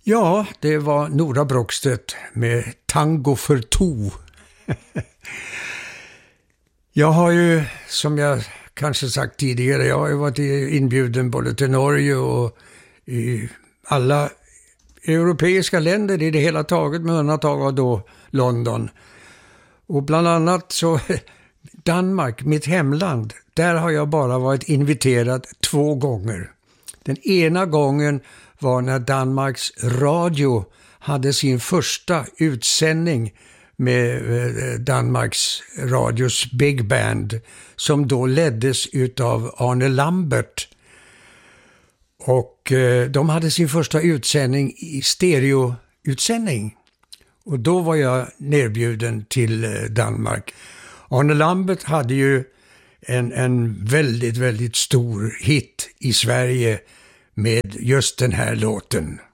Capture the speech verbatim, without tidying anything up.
Ja, det var Nora Brockstedt med Tango för to. Jag har ju, som jag kanske sagt tidigare, jag har ju varit inbjuden både till Norge och i alla europeiska länder i det hela taget, med undantag av då London. Och bland annat så Danmark, mitt hemland, där har jag bara varit inviterad två gånger. Den ena gången var när Danmarks Radio hade sin första utsändning med Danmarks Radios Big Band, som då leddes utav Arne Lambert. Och de hade sin första utsändning i stereoutsändning. Och då var jag nerbjuden till Danmark. Arne Lambert hade ju en, en väldigt, väldigt stor hit i Sverige med just den här låten.